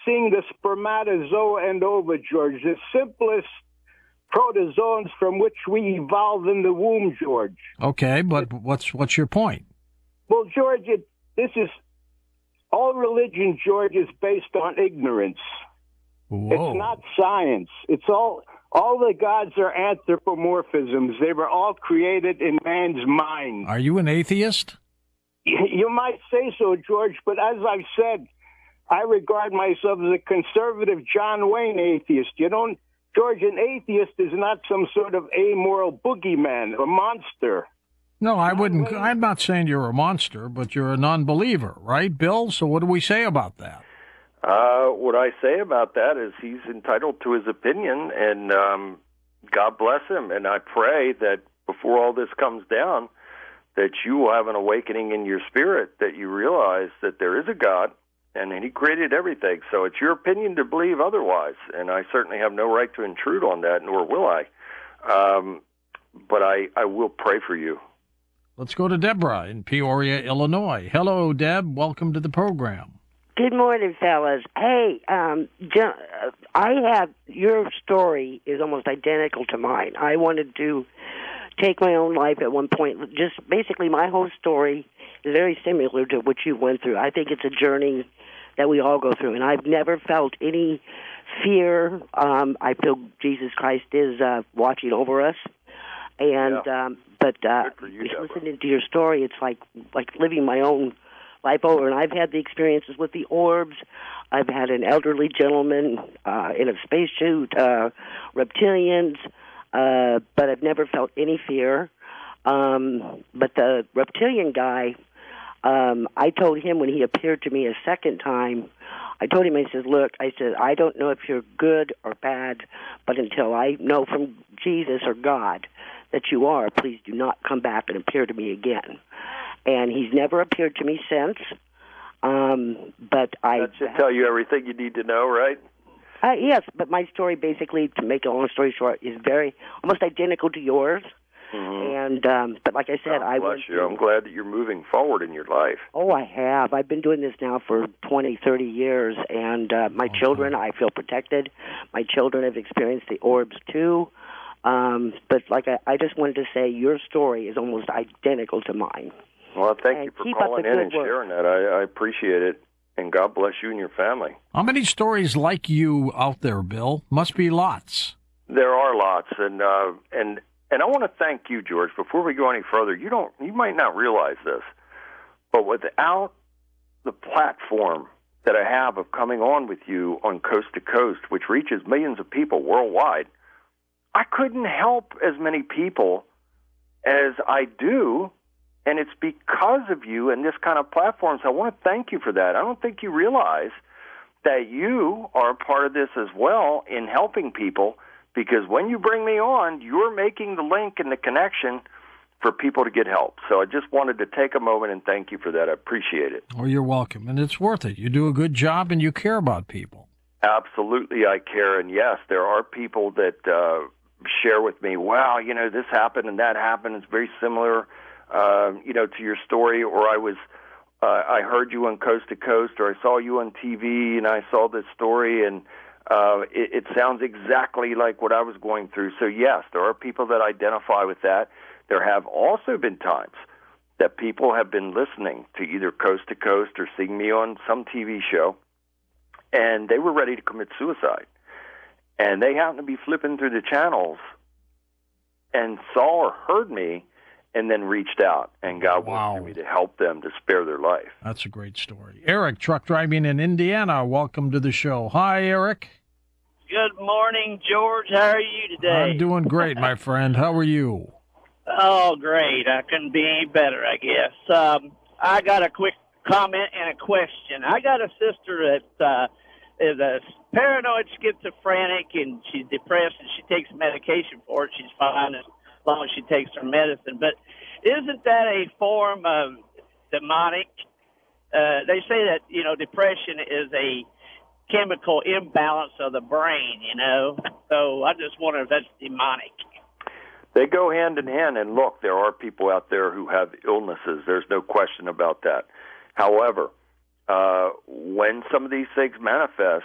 seeing the spermatozoa and ova, George, the simplest protozoans from which we evolved in the womb, George. Okay, but what's your point? Well, George, this is all religion, George, is based on ignorance. Whoa. It's not science. It's all the gods are anthropomorphisms. They were all created in man's mind. Are you an atheist? You might say so, George, but as I've said, I regard myself as a conservative John Wayne atheist. George, an atheist is not some sort of amoral boogeyman, a monster. No, I wouldn't. I'm not saying you're a monster, but you're a non-believer, right, Bill? So what do we say about that? What I say about that is he's entitled to his opinion, and God bless him. And I pray that before all this comes down, that you will have an awakening in your spirit, that you realize that there is a God, and he created everything. So it's your opinion to believe otherwise, and I certainly have no right to intrude on that, nor will I. But I will pray for you. Let's go to Deborah in Peoria, Illinois. Hello, Deb. Welcome to the program. Good morning, fellas. Hey, your story is almost identical to mine. I wanted to take my own life at one point. Just basically my whole story is very similar to what you went through. I think it's a journey that we all go through, and I've never felt any fear. I feel Jesus Christ is watching over us. And but listening to your story, it's like living my own life over. And I've had the experiences with the orbs. I've had an elderly gentleman in a spacesuit, reptilians, but I've never felt any fear. But the reptilian guy, I told him when he appeared to me a second time, I told him, I said, look, I don't know if you're good or bad, but until I know from Jesus or God that you are, please do not come back and appear to me again. And he's never appeared to me since. But that should tell you everything you need to know, right? Yes, but my story, basically, to make a long story short, is almost identical to yours. Mm-hmm. And but like I said, bless you. I'm glad that you're moving forward in your life. Oh, I have. I've been doing this now for 20, 30 years, and my children, I feel protected. My children have experienced the orbs too. But like I just wanted to say, your story is almost identical to mine. Well, thank you for calling in and sharing that. I appreciate it, and God bless you and your family. How many stories like you out there, Bill? Must be lots. There are lots, and I want to thank you, George. Before we go any further, you might not realize this, but without the platform that I have of coming on with you on Coast to Coast, which reaches millions of people worldwide, I couldn't help as many people as I do, and it's because of you and this kind of platform. So I want to thank you for that. I don't think you realize that you are a part of this as well in helping people, because when you bring me on, you're making the link and the connection for people to get help. So I just wanted to take a moment and thank you for that. I appreciate it. Oh, you're welcome. And it's worth it. You do a good job and you care about people. Absolutely, I care. And yes, there are people that share with me, wow, this happened and that happened. It's very similar, to your story. Or I heard you on Coast to Coast, or I saw you on TV and I saw this story, and it sounds exactly like what I was going through. So yes, there are people that identify with that. There have also been times that people have been listening to either Coast to Coast or seeing me on some TV show, and they were ready to commit suicide. And they happened to be flipping through the channels and saw or heard me, and then reached out, and God wanted me to help them to spare their life. That's a great story. Eric, truck driving in Indiana, welcome to the show. Hi, Eric. Good morning, George. How are you today? I'm doing great, my friend. How are you? Oh, great. I couldn't be any better, I guess. I got a quick comment and a question. I got a sister that is a paranoid schizophrenic, and she's depressed, and she takes medication for it. She's fine as long as she takes her medicine. But isn't that a form of demonic? They say that, depression is a chemical imbalance of the brain, So I just wonder if that's demonic. They go hand in hand, and look, there are people out there who have illnesses. There's no question about that. However, when some of these things manifest,